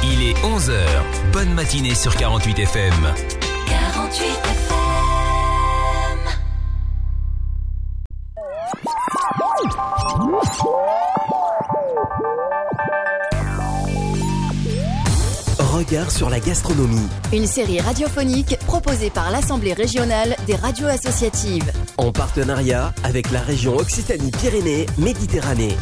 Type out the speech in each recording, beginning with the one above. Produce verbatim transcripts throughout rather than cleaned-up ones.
Il est onze heures. Bonne matinée sur quarante-huit F M. quarante-huit F M. Regard sur la gastronomie. Une série radiophonique proposée par l'Assemblée régionale des radios associatives. En partenariat avec la région Occitanie-Pyrénées-Méditerranée.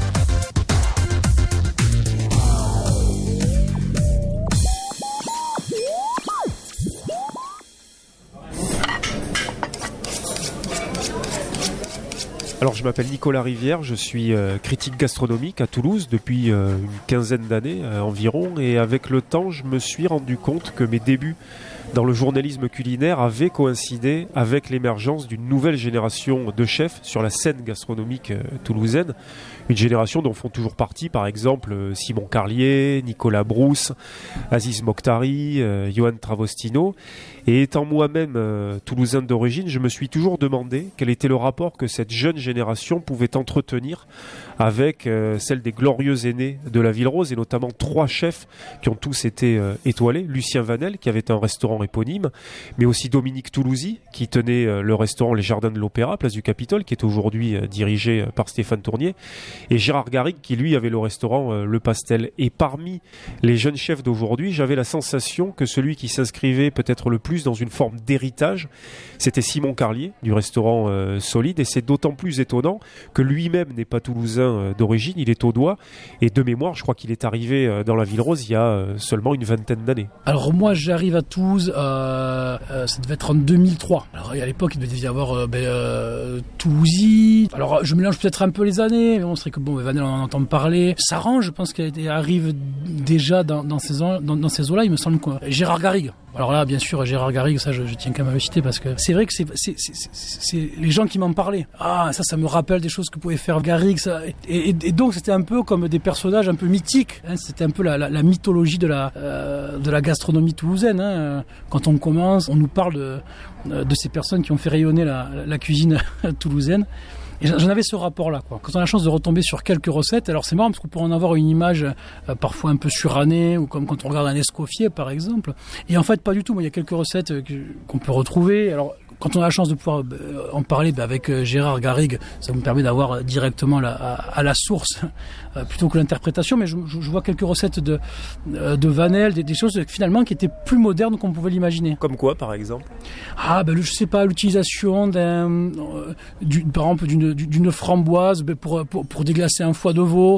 Alors je m'appelle Nicolas Rivière, je suis euh, critique gastronomique à Toulouse depuis euh, une quinzaine d'années euh, environ, et avec le temps je me suis rendu compte que mes débuts dans le journalisme culinaire avaient coïncidé avec l'émergence d'une nouvelle génération de chefs sur la scène gastronomique euh, toulousaine, une génération dont font toujours partie par exemple euh, Simon Carlier, Nicolas Brousse, Aziz Mokhtari, euh, Johan Travostino. Et étant moi-même euh, toulousain d'origine, je me suis toujours demandé quel était le rapport que cette jeune génération pouvait entretenir avec euh, celle des glorieux aînés de la Ville Rose, et notamment trois chefs qui ont tous été euh, étoilés. Lucien Vanel, qui avait un restaurant éponyme, mais aussi Dominique Toulouzy, qui tenait euh, le restaurant Les Jardins de l'Opéra, place du Capitole, qui est aujourd'hui euh, dirigé euh, par Stéphane Tournier, et Gérard Garrigue, qui lui avait le restaurant euh, Le Pastel. Et parmi les jeunes chefs d'aujourd'hui, j'avais la sensation que celui qui s'inscrivait peut-être le plus dans une forme d'héritage, c'était Simon Carlier du restaurant euh, Solide, et c'est d'autant plus étonnant que lui-même n'est pas toulousain euh, d'origine, il est audois, et de mémoire je crois qu'il est arrivé euh, dans la Ville Rose il y a euh, seulement une vingtaine d'années. Alors moi j'arrive à Toulouse, euh, euh, ça devait être en deux mille trois. Alors à l'époque il devait y avoir euh, ben, euh, Toulouzy, alors je mélange peut-être un peu les années, mais bon c'est vrai que bon, Vanel on en entend parler, Saran je pense qu'elle arrive déjà dans, dans ces dans, dans ces eaux-là, il me semble quoi. Gérard Garrigue. Alors là, bien sûr, Gérard Garrigue, ça, je, je tiens quand même à le citer parce que c'est vrai que c'est, c'est, c'est, c'est, c'est les gens qui m'en parlaient. Ah, ça, ça me rappelle des choses que pouvait faire Garrigue. Ça. Et, et, et donc, c'était un peu comme des personnages un peu mythiques. Hein, c'était un peu la, la, la mythologie de la, euh, de la gastronomie toulousaine. Hein. Quand on commence, on nous parle de, de ces personnes qui ont fait rayonner la, la cuisine toulousaine. Et j'en avais ce rapport-là, quoi. Quand on a la chance de retomber sur quelques recettes, alors c'est marrant parce qu'on peut en avoir une image euh, parfois un peu surannée, ou comme quand on regarde un escoffier, par exemple. Et en fait, pas du tout. Moi, il y a quelques recettes euh, que, qu'on peut retrouver. Alors, quand on a la chance de pouvoir euh, en parler bah, avec euh, Gérard Garrigue, ça me permet d'avoir euh, directement la, à, à la source euh, plutôt que l'interprétation. Mais je, je, je vois quelques recettes de, euh, de Vanel, des, des choses finalement qui étaient plus modernes qu'on pouvait l'imaginer. Comme quoi, par exemple ? Ah, ben, je sais pas, l'utilisation d'un, euh, du, par exemple, d'une, d'une framboise ben, pour, pour, pour déglacer un foie de veau.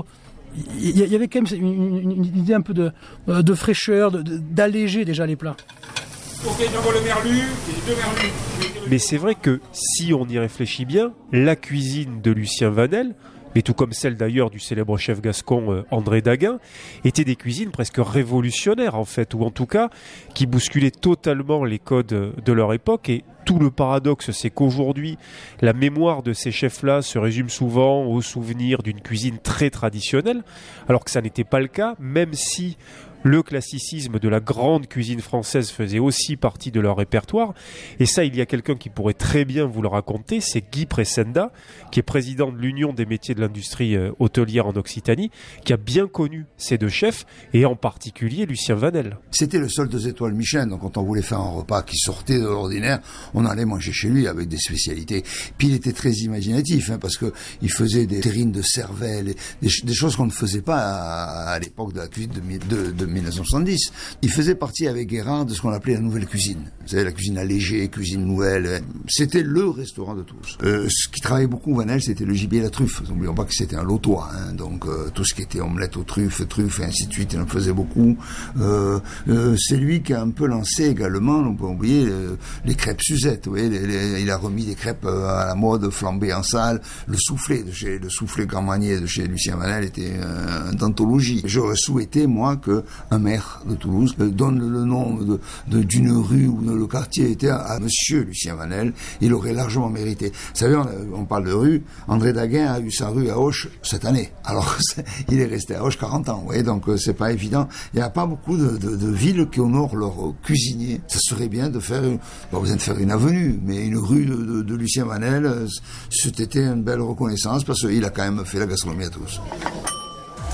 Il y avait quand même une, une, une idée un peu de, de fraîcheur, de, de, d'alléger déjà les plats. Ok, j'envoie le merlu, et deux merlus. Mais c'est vrai que si on y réfléchit bien, la cuisine de Lucien Vanel, mais tout comme celle d'ailleurs du célèbre chef gascon euh, André Daguin, étaient des cuisines presque révolutionnaires en fait, ou en tout cas qui bousculaient totalement les codes de leur époque. Et tout le paradoxe, c'est qu'aujourd'hui, la mémoire de ces chefs-là se résume souvent au souvenir d'une cuisine très traditionnelle, alors que ça n'était pas le cas, même si le classicisme de la grande cuisine française faisait aussi partie de leur répertoire. Et ça, il y a quelqu'un qui pourrait très bien vous le raconter, c'est Guy Pressenda, qui est président de l'Union des métiers de l'industrie euh, hôtelière en Occitanie, qui a bien connu ces deux chefs, et en particulier Lucien Vanel. C'était le seul deux étoiles Michelin, donc quand on voulait faire un repas qui sortait de l'ordinaire, on allait manger chez lui avec des spécialités. Puis il était très imaginatif, hein, parce que il faisait des terrines de cervelle, des, des choses qu'on ne faisait pas à, à l'époque de la cuisine de, de, de mille neuf cent soixante-dix. Il faisait partie avec Guérard de ce qu'on appelait la nouvelle cuisine. Vous savez, la cuisine allégée, cuisine nouvelle. C'était le restaurant de tous. Euh, ce qui travaillait beaucoup, Vanel, c'était le gibier et la truffe. N'oublions pas que c'était un lotois, hein, donc euh, tout ce qui était omelette aux truffes, truffes et ainsi de suite, il en faisait beaucoup. Euh, euh, c'est lui qui a un peu lancé également, on peut oublier, euh, les crêpes Suzette. Vous voyez, les, les, il a remis des crêpes à la mode, flambées en salle. Le soufflé de chez le soufflé Grand Manier de chez Lucien Vanel était euh, une anthologie. J'aurais souhaité, moi, que un maire de Toulouse donne le nom de, de, d'une rue où le quartier était à, à Monsieur Lucien Vanel. Il aurait largement mérité. Vous savez, on, on parle de rue. André Daguin a eu sa rue à Auch cette année. Alors, il est resté à Auch quarante ans. Vous voyez, donc c'est pas évident. Il n'y a pas beaucoup de, de, de villes qui honorent leurs cuisiniers. Ça serait bien de faire, une, pas besoin de faire une avenue, mais une rue de, de, de Lucien Vanel, c'était une belle reconnaissance parce qu'il a quand même fait la gastronomie à tous.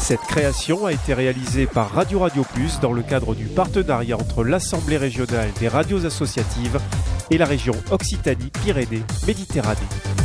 Cette création a été réalisée par Radio Radio Plus dans le cadre du partenariat entre l'Assemblée régionale des radios associatives et la région Occitanie-Pyrénées-Méditerranée.